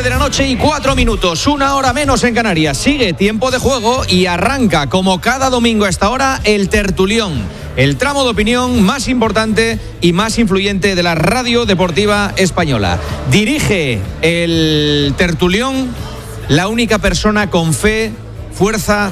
de la noche y 4 minutos, 1 hora menos en Canarias. Sigue tiempo de juego y arranca, como cada domingo a esta hora, el tertulión. El tramo de opinión más importante y más influyente de la radio deportiva española. Dirige el tertulión la única persona con fe, fuerza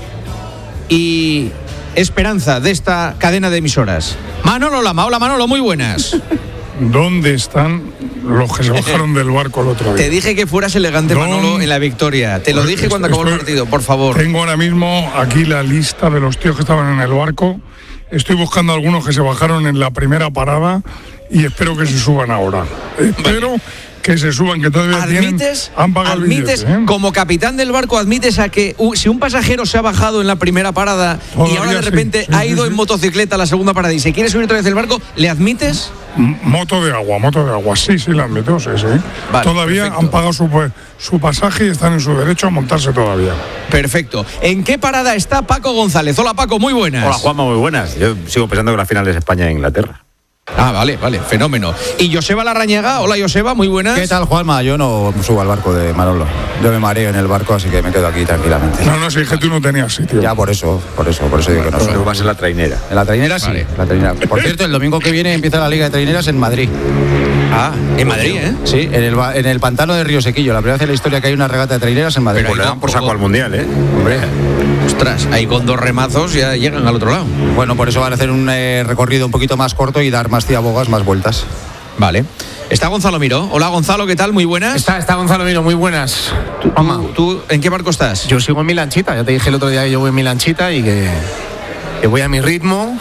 y esperanza de esta cadena de emisoras. Manolo Lama. Hola Manolo, muy buenas. ¿Dónde están los que se bajaron del barco el otro día? Te dije que fueras elegante, Manolo, en la victoria. Te lo dije cuando acabó el partido, por favor. Tengo ahora mismo aquí la lista de los tíos que estaban en el barco. Estoy buscando algunos que se bajaron en la primera parada y espero que se suban ahora. Espero que se suban, que todavía han pagado el billete, ¿eh? Como capitán del barco, admites a que si un pasajero se ha bajado en la primera parada todavía, y ahora de repente ha ido en motocicleta a la segunda parada y se quiere subir otra vez del barco, ¿le admites? Moto de agua, sí, la admito, sí. Vale, todavía perfecto. Han pagado su pasaje y están en su derecho a montarse todavía. Perfecto. ¿En qué parada está Paco González? Hola Paco, muy buenas. Hola Juanma, muy buenas. Yo sigo pensando que la final es España e Inglaterra. Ah, vale, fenómeno. Y Joseba Larrañaga, hola Joseba, muy buenas. ¿Qué tal, Juanma? Yo no subo al barco de Manolo. Yo me mareo en el barco, así que me quedo aquí tranquilamente. No, si es que tú no tenías sitio. Ya, por eso digo que no subo. Tú vas en la trainera. En la trainera, sí. Vale. La trainera. Por cierto, el domingo que viene empieza la Liga de Traineras en Madrid. Ah, en Madrid, ¿eh? Sí, en el pantano de Río Sequillo. La primera vez en la historia que hay una regata de traineras en Madrid. Pero le dan por saco al Mundial, ¿eh? Hombre. Ostras, ahí con 2 remazos ya llegan al otro lado. Bueno, por eso van a hacer un recorrido un poquito más corto y dar más ciabogas, más vueltas. Vale. Está Gonzalo Miró. Hola Gonzalo, ¿qué tal? Muy buenas. Está Gonzalo Miró, muy buenas. ¿Tú en qué barco estás? Yo sigo en mi lanchita. Ya te dije el otro día que yo voy en mi lanchita y que voy a mi ritmo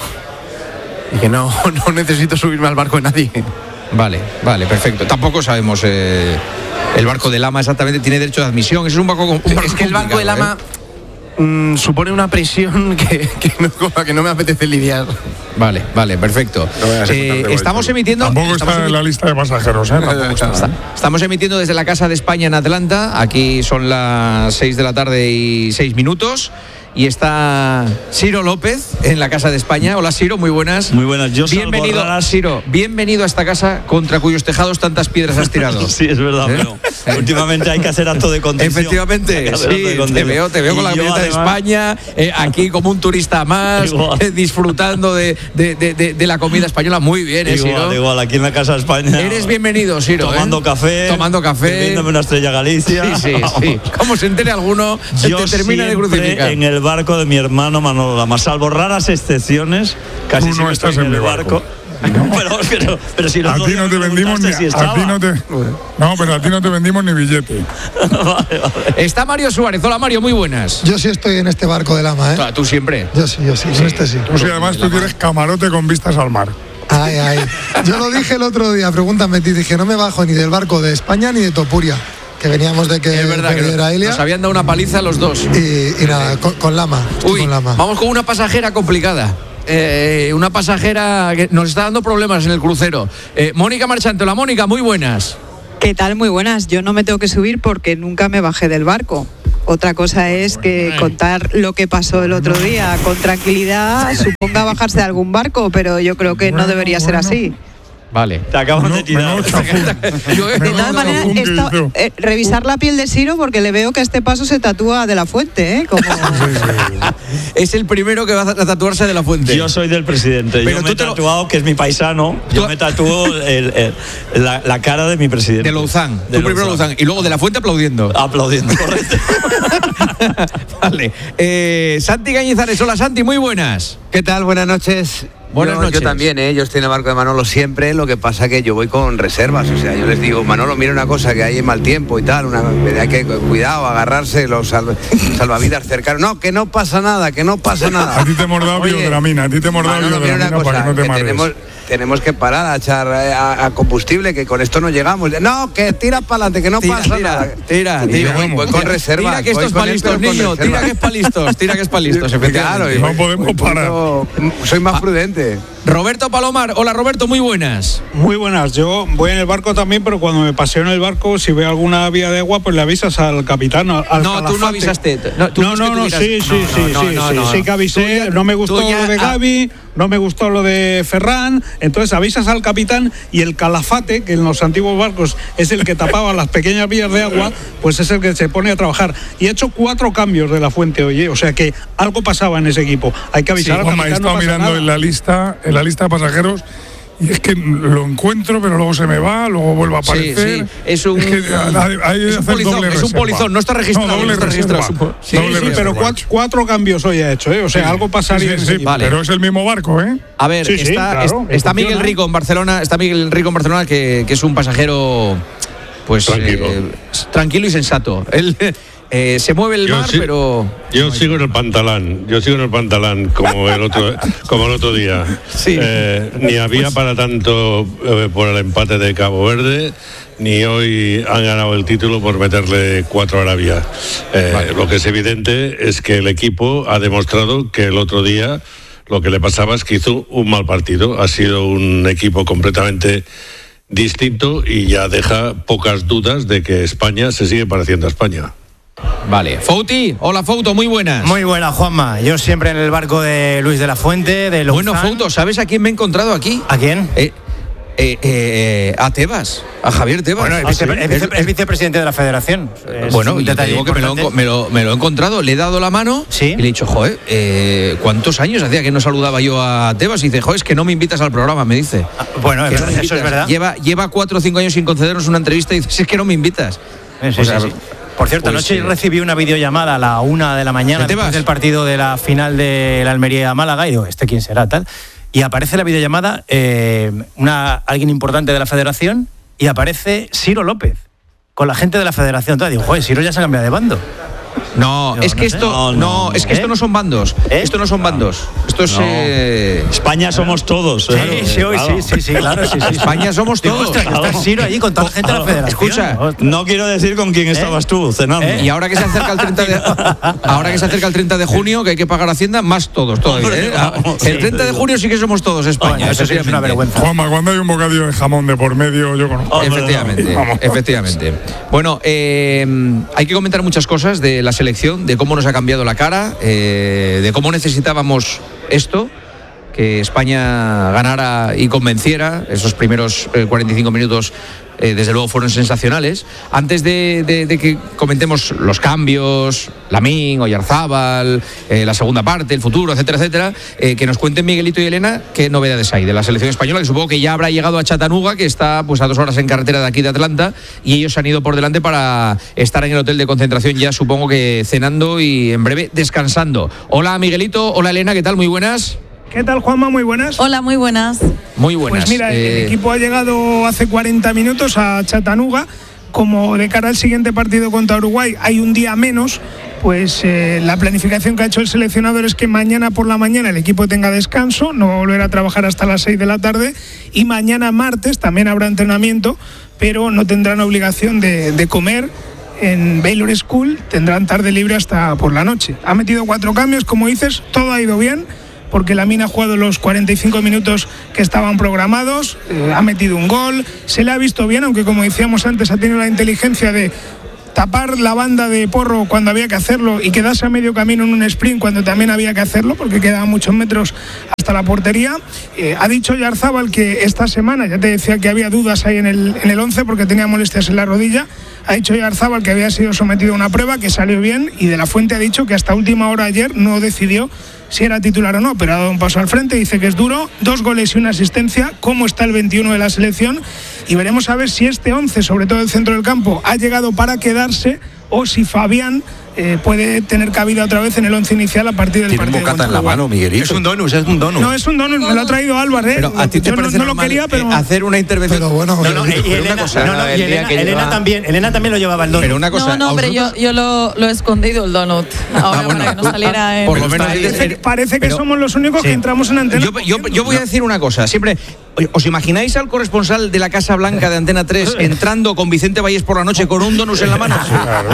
y que no necesito subirme al barco de nadie. Vale, perfecto. Tampoco sabemos el barco de Lama exactamente tiene derecho de admisión. Eso es un barco es que el barco de Lama supone una presión que no me apetece lidiar. Vale, perfecto. Estamos emitiendo. Tampoco está en la lista de pasajeros, ¿eh? Estamos emitiendo desde la Casa de España en Atlanta. Aquí son las 6 de la tarde y 6 minutos. Y está Ciro López en la Casa de España. Hola Ciro, muy buenas. Muy buenas, yo bienvenido, Ciro, bienvenido a esta casa contra cuyos tejados tantas piedras has tirado. Sí, es verdad, pero últimamente hay que hacer acto de contención. Efectivamente, sí, te veo con la camiseta de España, aquí como un turista más, disfrutando de la comida española. Muy bien, Ciro. Igual, aquí en la Casa de España. Eres bienvenido, Ciro. Tomando café. Bebiéndome una Estrella Galicia. Sí. Como se entere alguno, se te termina de crucificar. En el barco de mi hermano Manolo Lama, salvo raras excepciones, casi tú no estás en el barco. No. Pero si a ti no te vendimos pero a ti no te vendimos ni billete. Vale. Está Mario Suárez. Hola Mario, muy buenas. Yo sí estoy en este barco de Lama, ¿eh? Claro, tú siempre. Yo sí, en este sí. Tú sí, además tú tienes camarote con vistas al mar. Ay. Yo lo dije el otro día, pregúntame, te dije, no me bajo ni del barco de España ni de Topuria. Que veníamos de que es verdad que nos habían dado una paliza los dos. Y nada, con Lama. Con Lama. Vamos con una pasajera complicada. Una pasajera que nos está dando problemas en el crucero. Mónica Marchante. Hola Mónica, muy buenas. ¿Qué tal? Muy buenas. Yo no me tengo que subir porque nunca me bajé del barco. Otra cosa es que contar lo que pasó el otro día con tranquilidad suponga bajarse de algún barco, pero yo creo que no debería ser así. Vale. Te acabas de tirar. De todas maneras, revisar la piel de Ciro porque le veo que a este paso se tatúa de la Fuente, ¿eh? Como... Es el primero que va a tatuarse de la Fuente. Yo soy del presidente. Pero yo me he tatuado, que es mi paisano, yo me tatúo la cara de mi presidente. De Louzán. Tú primero Louzán. Y luego de la Fuente aplaudiendo. Aplaudiendo, correcto. Vale. Santi Cañizares. Hola Santi, muy buenas. ¿Qué tal? Buenas noches. Buenas noches. Yo también, yo estoy en el barco de Manolo siempre, lo que pasa que yo voy con reservas, o sea, yo les digo, Manolo, mira una cosa, que hay mal tiempo y tal, hay que cuidado, agarrarse los salvavidas cercanos. No, que no pasa nada. A ti te hemos dado biodramina, para que no te marees. Tenemos que parar a echar a combustible, que con esto no llegamos. No, que tira para adelante, que no pasa nada. Tira. Voy con reservas. Tira que esto es para listos, niño. Tira que es para listos. Claro, no podemos parar. Soy más prudente. Roberto Palomar. Hola Roberto, muy buenas. Muy buenas, yo voy en el barco también, pero cuando me paseo en el barco, si veo alguna vía de agua, pues le avisas al capitán, al No, tú no avisaste. Sí que avisé, no me gustó lo de Gavi, no me gustó lo de Ferran, entonces avisas al capitán y el calafate, que en los antiguos barcos es el que tapaba las pequeñas vías de agua, pues es el que se pone a trabajar. Y he hecho 4 cambios de la fuente, oye, o sea que algo pasaba en ese equipo. Hay que avisar al capitán. He estado mirando en la lista de pasajeros y es que lo encuentro, pero luego se me va, luego vuelve a aparecer. Es un polizón, no está registrado. Doble reserva. Pero 4 cambios hoy ha hecho, o sea, algo pasaría. Vale. Pero es el mismo barco, ¿eh? A ver, está Miguel Rico en Barcelona, que es un pasajero pues tranquilo y sensato. Él se mueve el mar, pero yo sigo en el pantalán. Como el otro día. Sí. Ni había para tanto por el empate de Cabo Verde, ni hoy han ganado el título por meterle 4 a Arabia. Lo que es evidente es que el equipo ha demostrado que el otro día lo que le pasaba es que hizo un mal partido. Ha sido un equipo completamente distinto y ya deja pocas dudas de que España se sigue pareciendo a España. Vale. Fouti, hola Fouto, muy buenas. Muy buena, Juanma. Yo siempre en el barco de Luis de la Fuente, de Lozán. Bueno, Fouto, ¿sabes a quién me he encontrado aquí? ¿A quién? A Tebas, a Javier Tebas. Bueno, es vicepresidente de la Federación. Bueno, yo te digo que me lo he encontrado, le he dado la mano y le he dicho, joder, ¿cuántos años hacía que no saludaba yo a Tebas? Y dice, joder, es que no me invitas al programa, me dice. Bueno, eso es verdad. Lleva 4 o 5 años sin concedernos una entrevista y dice, si es que no me invitas. Sí. Por cierto, anoche recibí una videollamada a la 1 de la mañana después del partido de la final de la Almería-Málaga y digo, ¿quién será tal? Y aparece la videollamada alguien importante de la Federación y aparece Ciro López con la gente de la Federación. Entonces digo, joder, Ciro ya se ha cambiado de bando. No, es que esto no son bandos. Esto no son bandos. Esto es España somos todos. Sí, claro. España somos todos. Está Ciro allí con toda la gente de la Federación. Escucha, no quiero decir con quién estabas tú cenando. Y ahora que se acerca el 30 de junio, que hay que pagar Hacienda, más todos todavía. El 30 de junio sí que somos todos España. Eso sí es una vergüenza. Juanma, cuando hay un bocadillo de jamón de por medio, yo conozco. Efectivamente. Bueno, hay que comentar muchas cosas de la selección, de cómo nos ha cambiado la cara, de cómo necesitábamos esto, que España ganara y convenciera. Esos primeros 45 minutos desde luego fueron sensacionales. Antes de que comentemos los cambios, Lamín, Oyarzábal, la segunda parte, el futuro, etcétera, que nos cuenten Miguelito y Elena qué novedades hay de la selección española, que supongo que ya habrá llegado a Chattanooga, que está pues a 2 horas en carretera de aquí de Atlanta, y ellos se han ido por delante para estar en el hotel de concentración ya, supongo que cenando y en breve descansando. Hola Miguelito, hola Elena, ¿qué tal? Muy buenas. ¿Qué tal, Juanma? Muy buenas. Hola, muy buenas. Muy buenas. Pues mira, el equipo ha llegado hace 40 minutos a Chattanooga. Como de cara al siguiente partido contra Uruguay hay un día menos, pues la planificación que ha hecho el seleccionador es que mañana por la mañana el equipo tenga descanso, no va a volver a trabajar hasta las 6 de la tarde, y mañana martes también habrá entrenamiento, pero no tendrán obligación de comer en Baylor School, tendrán tarde libre hasta por la noche. Ha metido 4 cambios, como dices, todo ha ido bien, porque Lamín ha jugado los 45 minutos que estaban programados, ha metido un gol, se le ha visto bien, aunque como decíamos antes ha tenido la inteligencia de tapar la banda de Porro cuando había que hacerlo y quedarse a medio camino en un sprint cuando también había que hacerlo, porque quedaban muchos metros hasta la portería. Ha dicho Oyarzábal que esta semana, ya te decía que había dudas ahí en el 11 porque tenía molestias en la rodilla, ha dicho Oyarzábal que había sido sometido a una prueba, que salió bien, y de la Fuente ha dicho que hasta última hora ayer no decidió si era titular o no, pero ha dado un paso al frente, dice que es duro, 2 goles y una asistencia, cómo está el 21 de la selección, y veremos a ver si este 11, sobre todo el centro del campo, ha llegado para quedarse o si Fabián puede tener cabida otra vez en el 11 inicial a partir del partido. Tiene un bocata en la mano, Miguelito. Es un donus. No, es un donus, me lo ha traído Álvaro. Pero a ti te parece no lo quería, pero hacer una intervención. Pero bueno, Elena también lo llevaba el donut. Pero una cosa, no, pero yo lo he escondido el donut. Ahora para que no saliera en... Por lo menos parece que somos los únicos que entramos en antena. Yo voy a decir una cosa, siempre ¿Os imagináis al corresponsal de la Casa Blanca de Antena 3 entrando con Vicente Valles por la noche con un donus en la mano?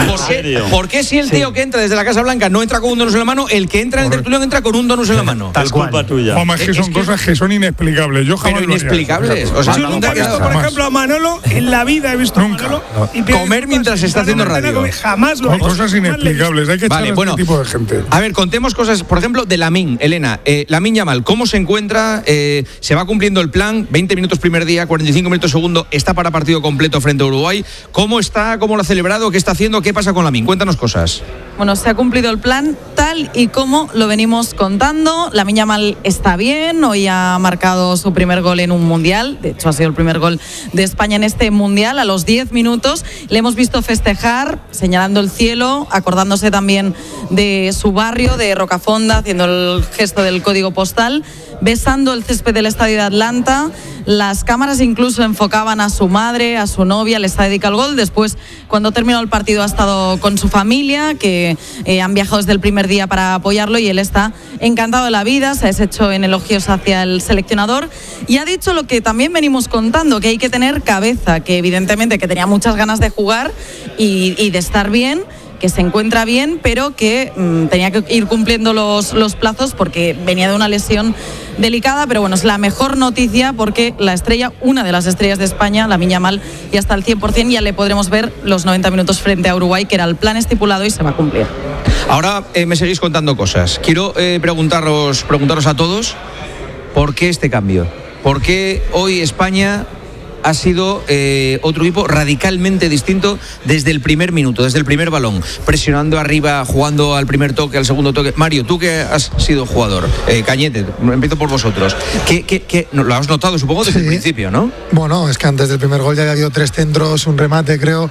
¿Por qué si el tío que entra desde la Casa Blanca no entra con un donus en la mano, el que entra en el tertulión entra con un donus en la mano? Tal cual. Culpa tuya. Vamos, es que son cosas que son inexplicables. Yo jamás pero inexplicables. O sea, yo nunca he visto, por ejemplo, a Manolo, en la vida he visto a Manolo comer mientras se está haciendo radio. Jamás lo he visto. Cosas inexplicables. Hay que echar a este tipo de gente. A ver, contemos cosas, por ejemplo, de Lamine, Elena. Lamine Yamal, ¿cómo se encuentra? Se va cumpliendo el plan, 20 minutos primer día, 45 minutos segundo, está para partido completo frente a Uruguay. ¿Cómo está? ¿Cómo lo ha celebrado? ¿Qué está haciendo? ¿Qué pasa con Lamine? Cuéntanos cosas. Bueno, se ha cumplido el plan tal y como lo venimos contando. Lamine Yamal está bien, hoy ha marcado su primer gol en un mundial, de hecho ha sido el primer gol de España en este mundial. A los 10 minutos le hemos visto festejar, señalando el cielo, acordándose también de su barrio, de Rocafonda, haciendo el gesto del código postal, besando el césped del estadio de Atlanta. Las cámaras incluso enfocaban a su madre, a su novia, les ha dedicado el gol. Después, cuando terminó el partido, ha estado con su familia, que han viajado desde el primer día para apoyarlo, y él está encantado de la vida, se ha deshecho en elogios hacia el seleccionador y ha dicho lo que también venimos contando, que hay que tener cabeza, que evidentemente que tenía muchas ganas de jugar y de estar bien, que se encuentra bien, pero que tenía que ir cumpliendo los plazos porque venía de una lesión delicada. Pero bueno, es la mejor noticia porque la estrella, una de las estrellas de España, Lamine Yamal, ya está al 100%, ya le podremos ver los 90 minutos frente a Uruguay, que era el plan estipulado y se va a cumplir. Ahora me seguís contando cosas. Quiero preguntaros a todos, ¿por qué este cambio? ¿Por qué hoy España ha sido otro equipo radicalmente distinto desde el primer minuto, desde el primer balón, presionando arriba, jugando al primer toque, al segundo toque? Mario, tú que has sido jugador, Cañete, empiezo por vosotros. ¿Qué lo has notado, supongo, desde el principio, ¿no? Bueno, es que antes del primer gol ya había habido 3 centros, un remate, creo.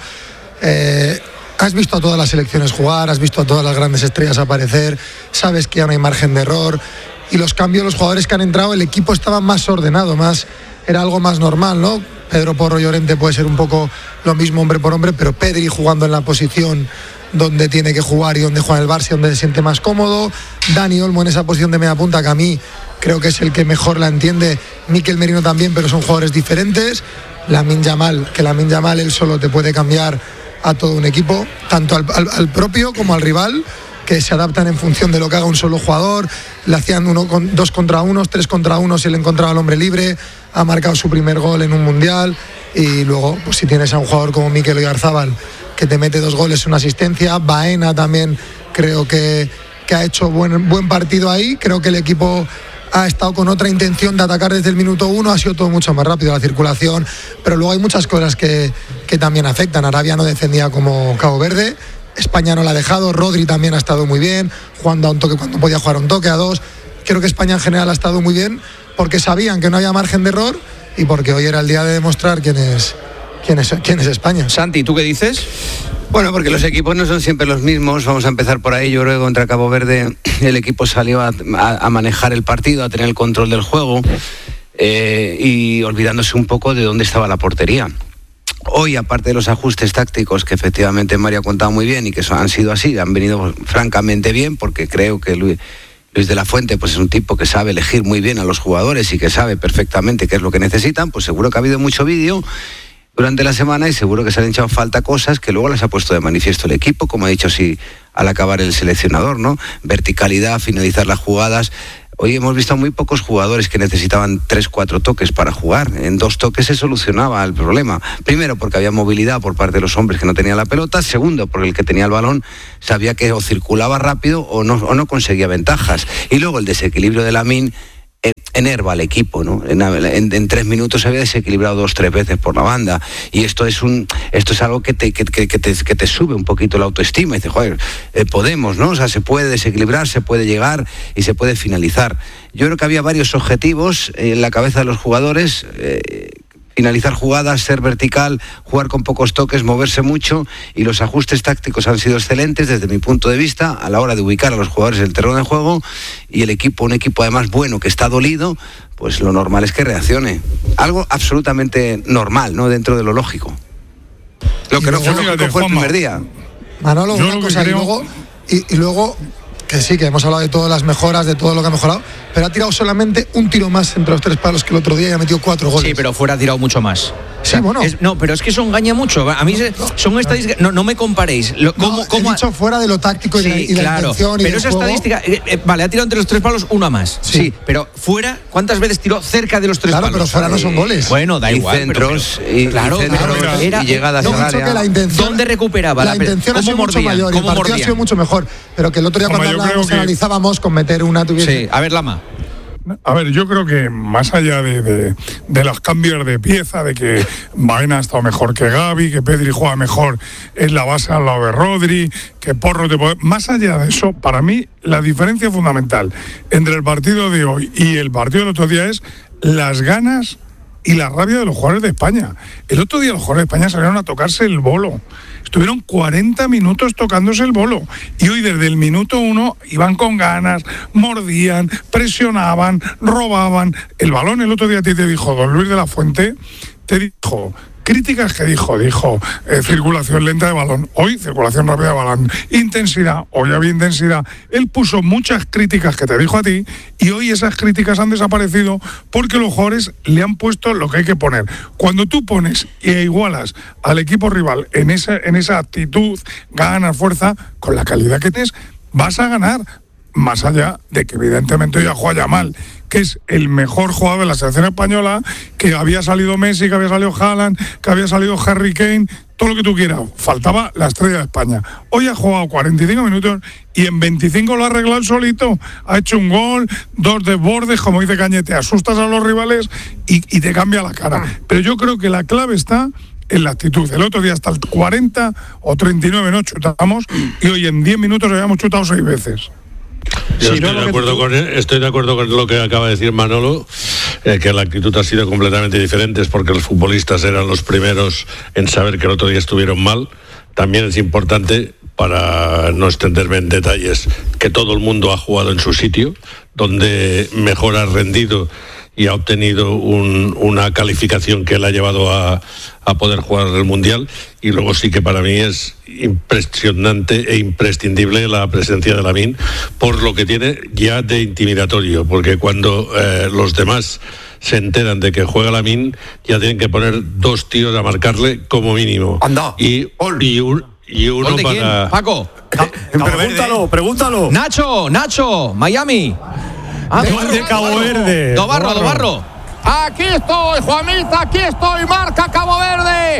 Has visto a todas las selecciones jugar, has visto a todas las grandes estrellas aparecer, sabes que ya no hay margen de error, y los cambios, los jugadores que han entrado, el equipo estaba más ordenado, era algo más normal, ¿no? Pedro Porro, Llorente puede ser un poco lo mismo hombre por hombre, pero Pedri jugando en la posición donde tiene que jugar y donde juega el Barça, donde se siente más cómodo. Dani Olmo en esa posición de media punta, que a mí creo que es el que mejor la entiende. Mikel Merino también, pero son jugadores diferentes. Lamine Yamal, que Lamine Yamal él solo te puede cambiar a todo un equipo, tanto al propio como al rival, que se adaptan en función de lo que haga un solo jugador. Le hacían 2 contra 1, 3 contra 1 si le encontraba al hombre libre. Ha marcado su primer gol en un mundial, y luego pues si tienes a un jugador como Mikel Oyarzabal que te mete 2 goles, una asistencia. Baena también creo que ha hecho buen partido ahí. Creo que el equipo ha estado con otra intención de atacar desde el minuto 1, ha sido todo mucho más rápido, la circulación, pero luego hay muchas cosas que también afectan. Arabia no defendía como Cabo Verde, España no la ha dejado, Rodri también ha estado muy bien, jugando a un toque cuando podía jugar a un toque, a 2. Creo que España en general ha estado muy bien porque sabían que no había margen de error y porque hoy era el día de demostrar quién es España. Santi, ¿tú qué dices? Bueno, porque los equipos no son siempre los mismos. Vamos a empezar por ahí. Yo creo que contra Cabo Verde el equipo salió a manejar el partido, a tener el control del juego y olvidándose un poco de dónde estaba la portería. Hoy, aparte de los ajustes tácticos que efectivamente Mario ha contado muy bien y que han sido así, han venido francamente bien, porque creo que Luis de la Fuente pues es un tipo que sabe elegir muy bien a los jugadores y que sabe perfectamente qué es lo que necesitan. Pues seguro que ha habido mucho vídeo durante la semana y seguro que se han echado falta cosas que luego las ha puesto de manifiesto el equipo, como ha dicho sí al acabar el seleccionador, ¿no? Verticalidad, finalizar las jugadas. Hoy hemos visto muy pocos jugadores que necesitaban 3-4 toques para jugar. En 2 toques se solucionaba el problema. Primero, porque había movilidad por parte de los hombres que no tenían la pelota. Segundo, porque el que tenía el balón sabía que o circulaba rápido o no conseguía ventajas. Y luego el desequilibrio de Lamine enerva al equipo, ¿no? En 3 minutos se había desequilibrado 2-3 veces por la banda, y esto es algo que te sube un poquito la autoestima y dices, joder, podemos, ¿no? O sea, se puede desequilibrar, se puede llegar y se puede finalizar. Yo creo que había varios objetivos en la cabeza de los jugadores. Finalizar jugadas, ser vertical, jugar con pocos toques, moverse mucho, y los ajustes tácticos han sido excelentes desde mi punto de vista a la hora de ubicar a los jugadores en el terreno de juego, y el equipo, un equipo además bueno que está dolido, pues lo normal es que reaccione. Algo absolutamente normal, ¿no? Dentro de lo lógico. Lo que no fue el primer día. Manolo, una cosa, y luego que sí, que hemos hablado de todas las mejoras, de todo lo que ha mejorado, pero ha tirado solamente un tiro más entre los 3 palos que el otro día y ha metido 4 goles. Sí, pero fuera ha tirado mucho más. Sí, bueno. No, pero es que eso engaña mucho. A mí son estadísticas. No me comparéis. ¿Cómo he dicho fuera de lo táctico y la intención. Pero esa estadística. Vale, ha tirado entre los 3 palos una más. Sí, pero fuera, ¿cuántas veces tiró cerca de los 3 palos? Claro, pero fuera no son goles. Bueno, da igual. Centros, claro, y llegadas al área. Que la intención, ¿dónde recuperaba? La intención ha sido mucho mayor y el partido ha sido mucho mejor. Pero que el otro día cuando hablábamos analizábamos con meter una tuviese. Sí, a ver, Lama. A ver, yo creo que más allá de los cambios de pieza, de que Baena ha estado mejor que Gavi, que Pedri juega mejor en la base al lado de Rodri, que Porro más allá de eso, para mí la diferencia fundamental entre el partido de hoy y el partido del otro día es las ganas y la rabia de los jugadores de España. El otro día los jugadores de España salieron a tocarse el bolo. Estuvieron 40 minutos tocándose el bolo. Y hoy desde el minuto 1 iban con ganas, mordían, presionaban, robaban. El balón el otro día te dijo don Luis de la Fuente, te dijo... Críticas que dijo circulación lenta de balón, hoy circulación rápida de balón, intensidad, hoy había intensidad. Él puso muchas críticas que te dijo a ti y hoy esas críticas han desaparecido porque los jugadores le han puesto lo que hay que poner. Cuando tú pones e igualas al equipo rival en esa actitud, ganas, fuerza, con la calidad que tienes, vas a ganar. Más allá de que evidentemente hoy ha jugado Yamal, que es el mejor jugador de la selección española, que había salido Messi, que había salido Haaland, que había salido Harry Kane, todo lo que tú quieras. Faltaba la estrella de España. Hoy ha jugado 45 minutos y en 25 lo ha arreglado solito. Ha hecho un gol, 2 desbordes, como dice Cañete, asustas a los rivales y te cambia la cara. Pero yo creo que la clave está en la actitud. El otro día hasta el 40 o 39 no chutamos y hoy en 10 minutos habíamos chutado 6 veces. Yo estoy de acuerdo con lo que acaba de decir Manolo, que la actitud ha sido completamente diferente, es porque los futbolistas eran los primeros en saber que el otro día estuvieron mal. También es importante, para no extenderme en detalles, que todo el mundo ha jugado en su sitio, donde mejor ha rendido y ha obtenido una calificación que le ha llevado a poder jugar el Mundial. Y luego sí que para mí es impresionante e imprescindible la presencia de Lamine por lo que tiene ya de intimidatorio, porque cuando los demás se enteran de que juega Lamine, ya tienen que poner 2 tíos a marcarle como mínimo. Anda. Y uno para... ¿Quién? Paco. Pregúntalo. Nacho, Miami. De Cabo Verde. Dobarro. Aquí estoy, Juanita, aquí estoy, marca Cabo Verde.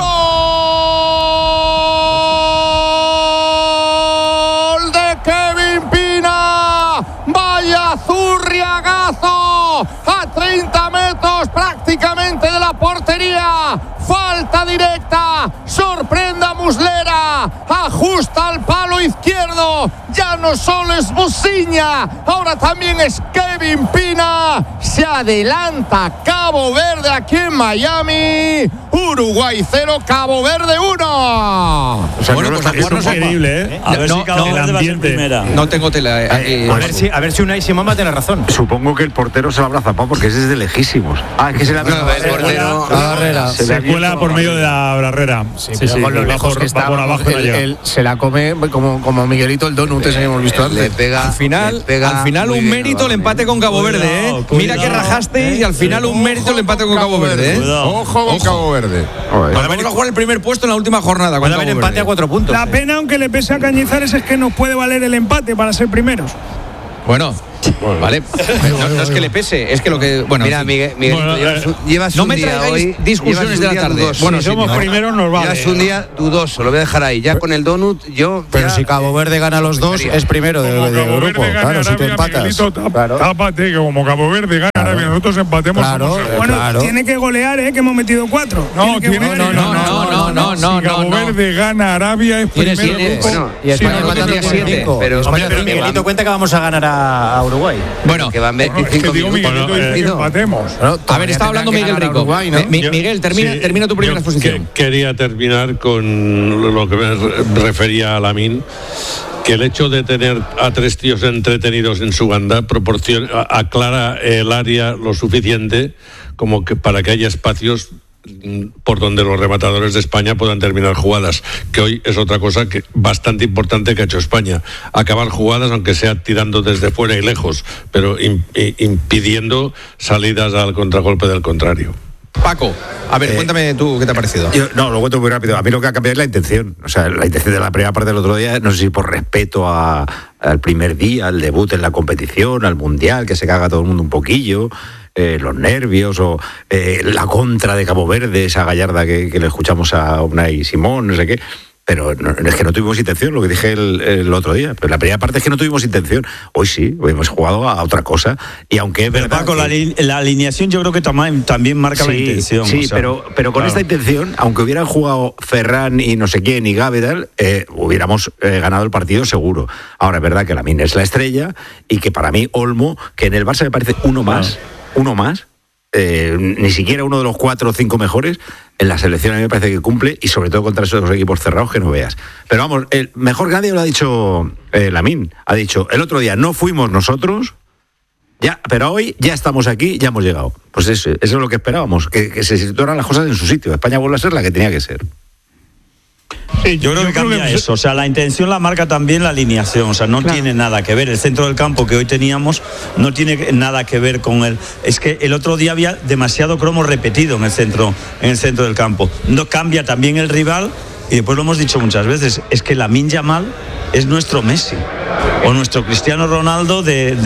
¡Gol de Kevin Pina! ¡Vaya zurriagazo! A 30 metros prácticamente de la portería. Falta directa, sorprende a Muslera, ajusta al palo izquierdo. Ya no solo es Musiña, ahora también es Kevin Pina. Se adelanta Cabo Verde aquí en Miami. Uruguay 0, Cabo Verde 1. O sea, bueno, pues es increíble, ¿eh? A ver si Cabo Verde va a ser primera. No tengo tela. A ver si Unai Simón tiene razón. Supongo que el portero se lo habrá zapado porque ese es de lejísimos. Es que se le ha la barrera. Se cuela por medio de la barrera. Sí, con lo lejos que está, por abajo. Él se la come como Miguelito el donut, ese que hemos visto antes. Al final un mérito el empate con Cabo Verde, ¿eh? Mira que rajasteis y al final un mérito el empate con Cabo Verde, ¿eh? Ojo con Cabo Verde. Vamos a jugar el primer puesto en la última jornada. Puede haber empate a 4 puntos. La pena, aunque le pese a Cañizares, es que nos puede valer el empate para ser primeros. Bueno, vale. No es que le pese, es que lo que... Bueno, mira, Miguel, llevas no me traigáis discusiones de la tarde. Dudoso. Bueno, si somos primeros nos vale. Llevas un día dudoso, lo voy a dejar ahí. Ya con el donut, Pero si Cabo Verde gana los 2, es primero del grupo. Claro, si tú empatas. Tápate, que como Cabo Verde gana Arabia, nosotros empatemos. Bueno, tiene que golear, que hemos metido 4. No. Si Cabo Verde gana Arabia, es primero del grupo. Y España empatando 7. Pero Miguelito cuenta que vamos a ganar a Uruguay. Bueno, que van 25 minutos. Empatemos. A ver, estaba hablando Miguel Rico. Uruguay, ¿no? Miguel, termina tu primera exposición. Quería terminar con lo que me refería a Lamine, que el hecho de tener a 3 tíos entretenidos en su banda aclara el área lo suficiente como que para que haya espacios por donde los rematadores de España puedan terminar jugadas, que hoy es otra cosa que bastante importante que ha hecho España, acabar jugadas aunque sea tirando desde fuera y lejos, pero impidiendo salidas al contragolpe del contrario. Paco, a ver, cuéntame tú qué te ha parecido. Lo cuento muy rápido. A mí lo que ha cambiado es la intención. O sea, la intención de la primera parte del otro día, no sé si por respeto al primer día, al debut en la competición, al Mundial, que se caga todo el mundo un poquillo, los nervios o la contra de Cabo Verde, esa gallarda que le escuchamos a Unai Simón, no sé qué. Pero es que no tuvimos intención, lo que dije el otro día. Pero la primera parte es que no tuvimos intención. Hoy sí, hoy hemos jugado a otra cosa. Y aunque es verdad. Paco, la alineación yo creo que también marca la intención. Sí, o sea, pero con esta intención, aunque hubieran jugado Ferran y no sé quién y Gavi, hubiéramos ganado el partido seguro. Ahora es verdad que Lamine es la estrella y que para mí Olmo, que en el Barça me parece uno más. Ni siquiera uno de los 4 o 5 mejores, en la selección a mí me parece que cumple, y sobre todo contra esos equipos cerrados que no veas. Pero vamos, el mejor que nadie lo ha dicho Lamine. Ha dicho, el otro día no fuimos nosotros, ya, pero hoy ya estamos aquí, ya hemos llegado. Pues eso es lo que esperábamos, que se situaran las cosas en su sitio. España vuelve a ser la que tenía que ser. Sí, yo creo que cambia eso, o sea, la intención la marca también la alineación, o sea, no tiene nada que ver, el centro del campo que hoy teníamos no tiene nada que ver con es que el otro día había demasiado cromo repetido en el centro del campo, no cambia también el rival, y después lo hemos dicho muchas veces, es que Lamine Yamal es nuestro Messi o nuestro Cristiano Ronaldo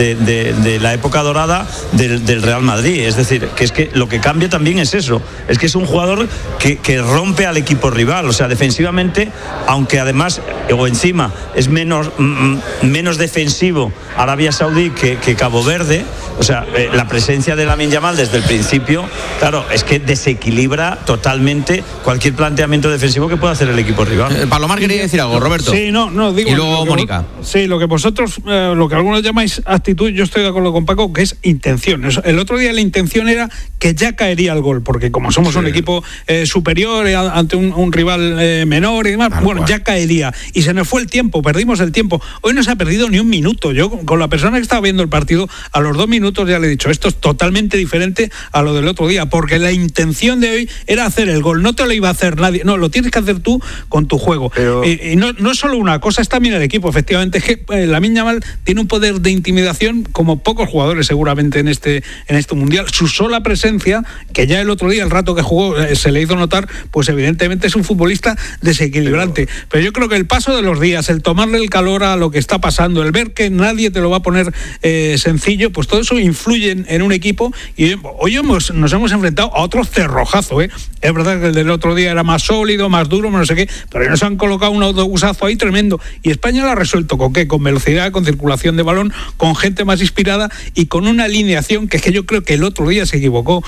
de la época dorada del Real Madrid. Es decir, que es que lo que cambia también es eso, es que es un jugador que rompe al equipo rival, o sea, defensivamente, aunque además o encima es menos defensivo Arabia Saudí que Cabo Verde, o sea, la presencia de Lamine Yamal desde el principio, claro, es que desequilibra totalmente cualquier planteamiento defensivo que pueda hacer el equipo rival. Palomar quería decir algo, Roberto. Sí, no, digo. Y luego Mónica. Sí, lo que vosotros, lo que algunos llamáis actitud, yo estoy de acuerdo con Paco, que es intención. El otro día la intención era que ya caería el gol, porque como somos un equipo superior ante un rival menor y demás, ya caería. Y se nos fue el tiempo, perdimos el tiempo. Hoy no se ha perdido ni un minuto. Yo, con la persona que estaba viendo el partido, a los 2 minutos ya le he dicho, esto es totalmente diferente a lo del otro día, porque la intención de hoy era hacer el gol, no te lo iba a hacer nadie, no, lo tienes que hacer tú con tu juego. Y no es solo una cosa, es también el equipo, efectivamente, es que Lamine Yamal tiene un poder de intimidación como pocos jugadores seguramente en este Mundial. Su sola presencia, que ya el otro día, el rato que jugó, se le hizo notar, pues evidentemente es un futbolista desequilibrante. Pero yo creo que el paso de los días, el tomarle el calor a lo que está pasando, el ver que nadie te lo va a poner sencillo, pues todo eso influye en un equipo, y hoy nos hemos enfrentado a otro cerrojazo, Es verdad que el del otro día era más sólido, más duro, no sé qué, pero nos han colocado un autobusazo ahí tremendo, y España lo ha resuelto ¿con qué? Con velocidad, con circulación de balón, con gente más inspirada y con una alineación que es que yo creo que el otro día se equivocó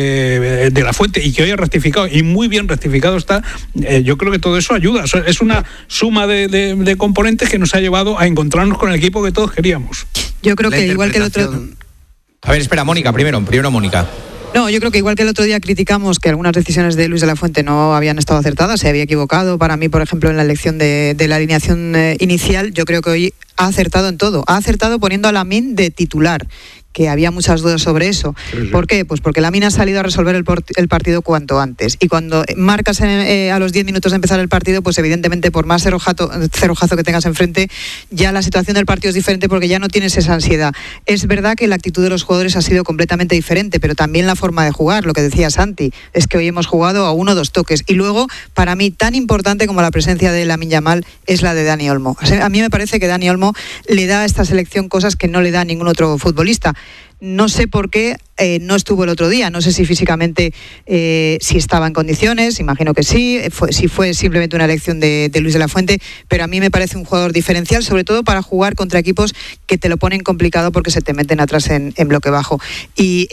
de la Fuente y que hoy ha rectificado, y muy bien rectificado está. Yo creo que todo eso ayuda, es una suma de componentes que nos ha llevado a encontrarnos con el equipo que todos queríamos. Yo creo que igual que el otro... A ver, espera, Mónica, primero Mónica. No, yo creo que igual que el otro día criticamos que algunas decisiones de Luis de la Fuente no habían estado acertadas, se había equivocado. Para mí, por ejemplo, en la elección de la alineación inicial, yo creo que hoy ha acertado en todo. Ha acertado poniendo a Lamine de titular, que había muchas dudas sobre eso. ¿Por qué? Pues porque Lamine ha salido a resolver el partido cuanto antes. Y cuando marcas a los 10 minutos de empezar el partido, pues evidentemente por más cerrojazo que tengas enfrente, ya la situación del partido es diferente porque ya no tienes esa ansiedad. Es verdad que la actitud de los jugadores ha sido completamente diferente, pero también la forma de jugar, lo que decía Santi, es que hoy hemos jugado a 1 o 2 toques. Y luego, para mí, tan importante como la presencia de Lamine Yamal es la de Dani Olmo. O sea, a mí me parece que Dani Olmo le da a esta selección cosas que no le da a ningún otro futbolista. No sé por qué no estuvo el otro día, no sé si físicamente si estaba en condiciones, imagino que sí, si fue simplemente una elección de Luis de la Fuente, pero a mí me parece un jugador diferencial, sobre todo para jugar contra equipos que te lo ponen complicado porque se te meten atrás en bloque bajo. Y